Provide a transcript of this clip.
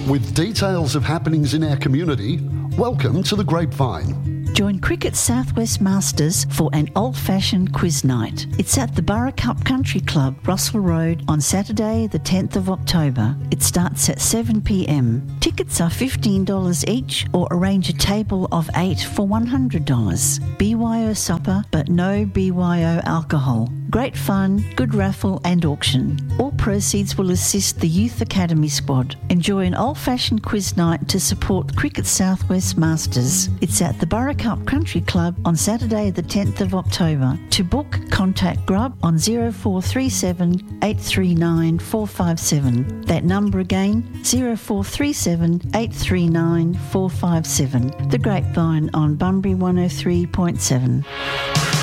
With details of happenings in our community, welcome to The Grapevine. Join Cricket Southwest Masters for an old-fashioned quiz night. It's at the Borough Cup Country Club, Russell Road, on Saturday the 10th of October. It starts at 7 p.m. Tickets are $15 each, or arrange a table of 8 for $100. BYO supper, but no BYO alcohol. Great fun, good raffle and auction. All proceeds will assist the Youth Academy squad. Enjoy an old-fashioned quiz night to support Cricket Southwest Masters. It's at the Borough Cup Country Club on Saturday the 10th of October. To book, contact Grub on 0437 839 457. That number again, 0437 839 457. The Grapevine on Bunbury 103.7.